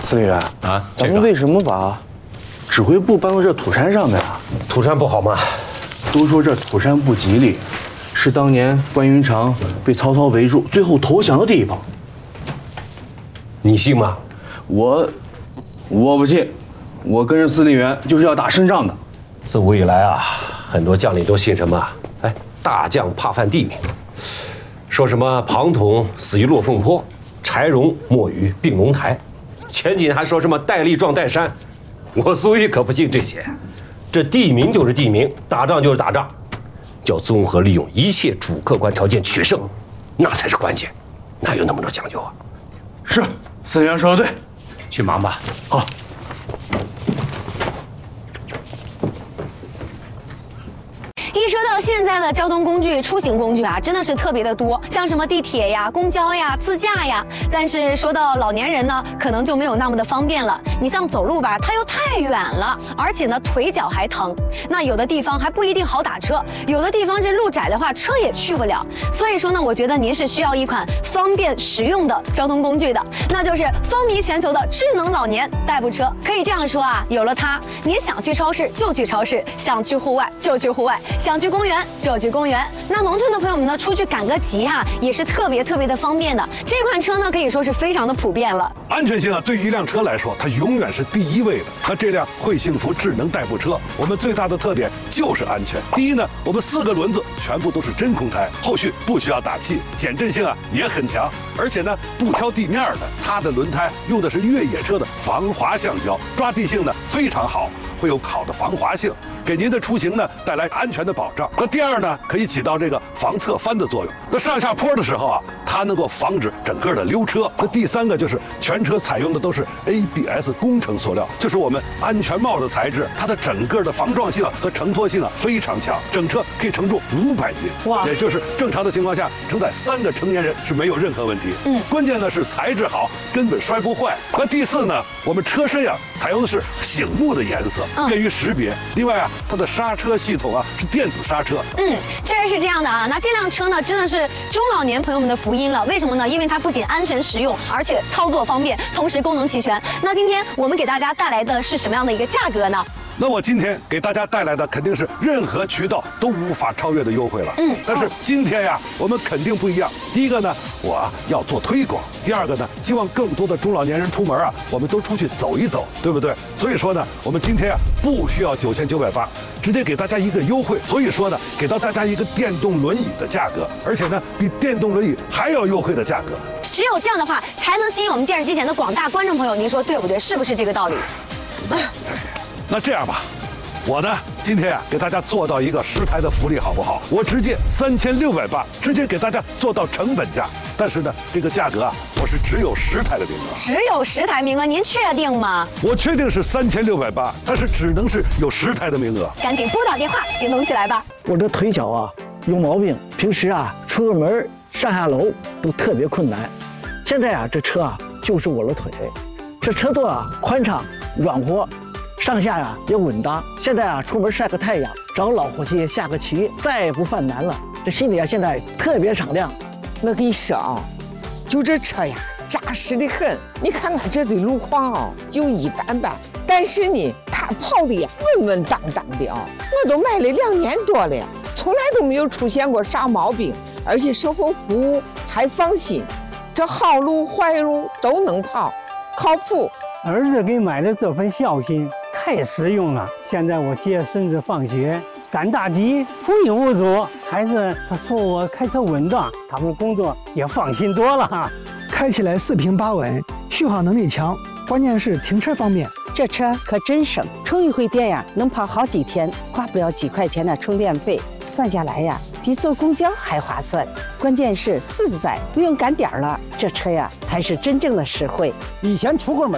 司令员啊， 咱们为什么把指挥部搬到这土山上的呀？ 土山不好吗？ 都说这土山不吉利，是当年关云长被曹操围住，最后投降的地方。 你信吗？ 我不信，我跟着司令员就是要打胜仗的。 自古以来啊，很多将领都信什么？哎，大将怕犯地名，说什么庞统死于落凤坡，柴荣没于并龙台，前几年还说什么戴笠撞戴山。我苏玉可不信这些，这地名就是地名，打仗就是打仗，叫综合利用一切主客观条件取胜，那才是关键，哪有那么多讲究啊？ 是，司令员说的对， 去忙吧。 好。 一说到现在的交通工具、出行工具啊，真的是特别的多，像什么地铁呀、公交呀、自驾呀。但是说到老年人呢，可能就没有那么的方便了。你像走路吧，它又太远了，而且呢腿脚还疼。那有的地方还不一定好打车，有的地方这路窄的话，车也去不了。所以说呢，我觉得您是需要一款方便实用的交通工具的，那就是风靡全球的智能老年代步车。可以这样说啊，有了它，您想去超市就去超市，想去户外就去户外，想去公园就去公园。那农村的朋友们呢，出去赶个集哈，也是特别的方便的。这款车呢，可以说是非常的普遍了。 安全性啊，对于一辆车来说，它永远是第一位的。那这辆惠幸福智能代步车，我们最大的特点就是安全。第一呢，我们4个轮子全部都是真空胎，后续不需要打气，减震性啊也很强。而且呢，不挑地面的，它的轮胎用的是越野车的防滑橡胶，抓地性呢非常好，会有好的防滑性，给您的出行呢带来安全的保障。那第二呢，可以起到这个防侧翻的作用。那上下坡的时候啊，它能够防止整个的溜车。那第三个就是全车采用的都是 ABS 工程塑料，就是我们安全帽的材质，它的整个的防撞性和承托性啊非常强，整车可以承重500斤，哇，也就是正常的情况下承载3个成年人是没有任何问题。关键呢是材质好，根本摔不坏。那第四呢，我们车身啊采用的是醒目的颜色，便于识别。另外啊，它的刹车系统啊是电子刹车。 确实是这样的啊。那这辆车呢，真的是中老年朋友们的福音了。为什么呢？因为它不仅安全实用，而且操作方便，同时功能齐全。那今天我们给大家带来的是什么样的一个价格呢？ 那我今天给大家带来的肯定是任何渠道都无法超越的优惠了。但是今天呀，我们肯定不一样。第一个呢，我要做推广；第二个呢，希望更多的中老年人出门啊，我们都出去走一走，对不对？所以说呢，我们今天啊不需要9980，直接给大家一个优惠。所以说呢，给到大家一个电动轮椅的价格，而且呢，比电动轮椅还要优惠的价格。 只有这样的话，才能吸引我们电视机前的广大观众朋友。您说对不对？是不是这个道理？ 那这样吧，我呢今天啊给大家做到一个10台的福利，好不好？我直接3680，直接给大家做到成本价。但是呢，这个价格啊，我是只有10台的名额。 只有10台名额，您确定吗？ 我确定是3680，但是只能是有10台的名额。 赶紧拨打电话，行动起来吧！ 我这腿脚啊有毛病，平时啊出个门上下楼都特别困难。现在啊这车啊就是我的腿，这车座啊宽敞软和，上下呀也稳当。现在啊出门晒个太阳，找老伙计下个棋，再也不犯难了。这心里啊现在特别敞亮。 我跟你说啊，就这车呀扎实的很。你看看这的路况啊就一般般，但是呢它跑的呀稳稳当当的啊。我都买了2年多了，从来都没有出现过啥毛病，而且售后服务还放心，这好路坏路都能跑，靠谱。 儿子给买的这份孝心太实用了。现在我接孙子放学赶大集，无影无阻。孩子他说我开车稳当，他们工作也放心多了哈。 开起来4平8稳，续航能力强，关键是停车方便。 这车可真省，充一回电呀，能跑好几天，花不了几块钱的充电费，算下来呀，比坐公交还划算。关键是自在，不用赶点了，这车呀才是真正的实惠。 以前出个门